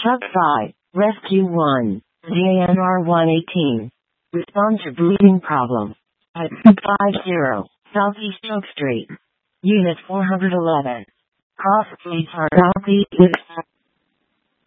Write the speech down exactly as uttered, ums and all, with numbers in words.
Tug five, Rescue one, Z A N R one eighteen. Respond to bleeding problem. At two fifty, Southeast Oak Street. Unit four eleven. Cross Streets are copied with